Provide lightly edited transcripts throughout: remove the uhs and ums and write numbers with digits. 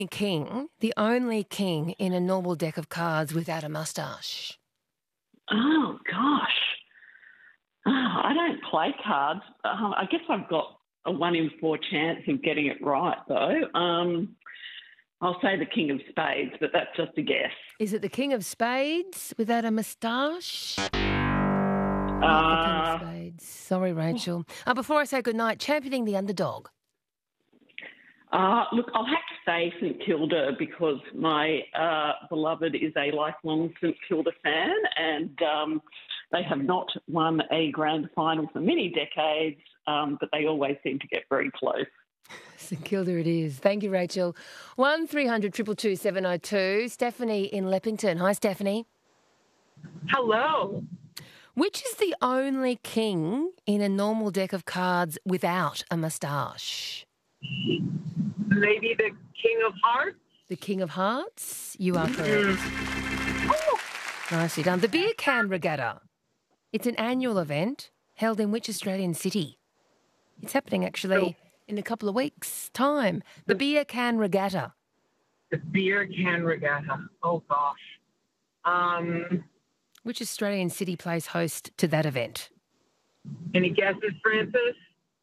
king, the only king in a normal deck of cards without a moustache? Oh, gosh. I don't play cards. I guess I've got a 1 in 4 chance of getting it right, though. I'll say the King of Spades, but that's just a guess. Is it the King of Spades without a moustache? Not the King of Spades. Sorry, Rachel. Before I say goodnight, championing the underdog. Look, I'll have to say St Kilda because my beloved is a lifelong St Kilda fan and they have not won a grand final for many decades, but they always seem to get very close. St Kilda it is. Thank you, Rachel. 1300 222 702. Stephanie in Leppington. Hi, Stephanie. Hello. Which is the only king in a normal deck of cards without a moustache? Maybe the King of Hearts? The King of Hearts? You are correct. Nicely done. The Beer Can Regatta. It's an annual event held in which Australian city? It's happening actually in a couple of weeks' time. The Beer Can Regatta. The Beer Can Regatta. Oh, gosh. Which Australian city plays host to that event? Any guesses, Francis?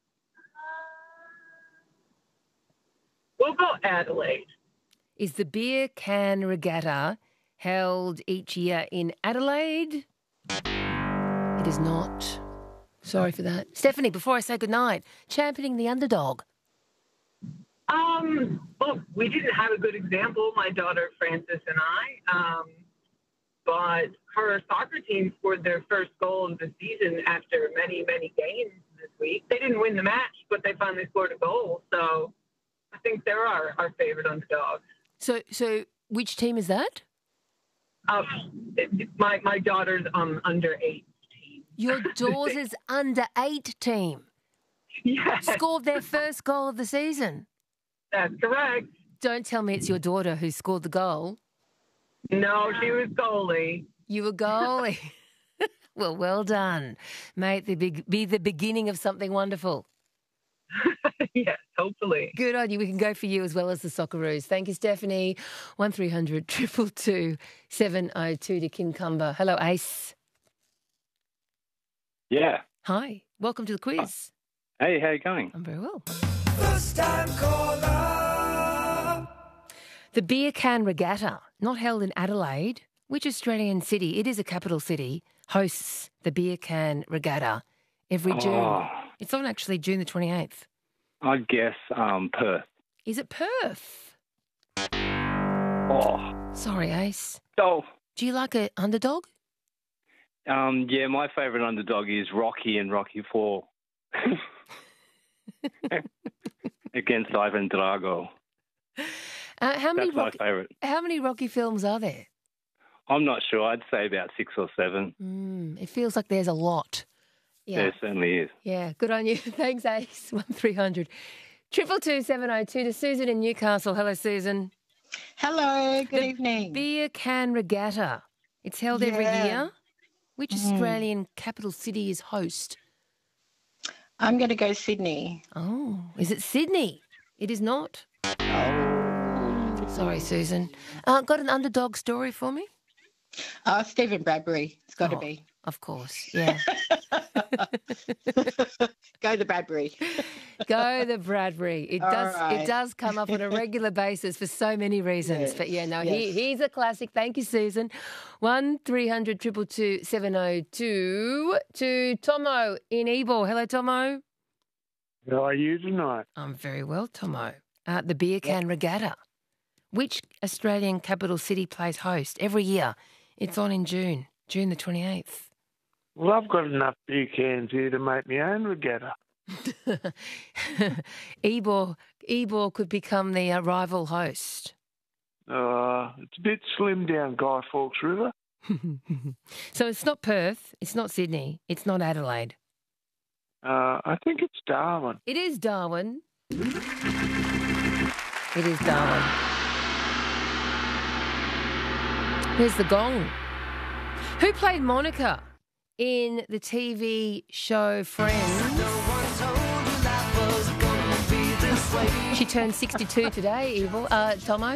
We'll go Adelaide. Is the Beer Can Regatta held each year in Adelaide? It is not. Sorry for that. Stephanie, before I say goodnight, championing the underdog. Well, we didn't have a good example, my daughter Frances and I, but her soccer team scored their first goal of the season after many, many games this week. They didn't win the match, but they finally scored a goal, so I think they're our favorite underdog. So which team is that? My daughter's under 8 team. Your daughter's under 8 team? Yes. Scored their first goal of the season? That's correct. Don't tell me it's your daughter who scored the goal. No, she was goalie. You were goalie. Well done. May it be the beginning of something wonderful. Yes, hopefully. Good on you. We can go for you as well as the Socceroos. Thank you, Stephanie. 1300 222 702 to Kincumber. Hello, Ace. Yeah. Hi. Welcome to the quiz. Hey, how you going? I'm very well. First time caller. The Beer Can Regatta, not held in Adelaide. Which Australian city, it is a capital city, hosts the Beer Can Regatta every June? It's on actually June the 28th. I guess Perth. Is it Perth? Oh. Sorry, Ace. Oh. Do you like an underdog? Yeah, my favourite underdog is Rocky and Rocky 4. Against Ivan Drago. That's my favourite. How many Rocky films are there? I'm not sure. I'd say about 6 or 7. It feels like there's a lot. Yeah. There certainly is. Yeah, good on you. Thanks, Ace. 1300 222 702 to Susan in Newcastle. Hello, Susan. Hello, good evening. Beer Can Regatta. It's held every year. Which Australian capital city is host? I'm going to go Sydney. Oh, is it Sydney? It is not. Oh. Sorry, Susan. Got an underdog story for me? Stephen Bradbury. It's got to be. Of course, yeah. Go the Bradbury. Go the Bradbury. It does come up on a regular basis for so many reasons. Yes. But yeah, no, he's a classic. Thank you, Susan. 1300 222 702 to Tomo in Ebor. Hello, Tomo. How are you tonight? I'm very well, Tomo. The Beer Can Regatta. Which Australian capital city plays host every year? It's on in June the 28th. Well, I've got enough beer cans here to make my own regatta. Ebor could become the rival host. It's a bit slim down Guy Fawkes River. So it's not Perth, it's not Sydney, it's not Adelaide. I think it's Darwin. It is Darwin. It is Darwin. There's the gong. Who played Monica in the TV show Friends? She turned 62 today, Tomo.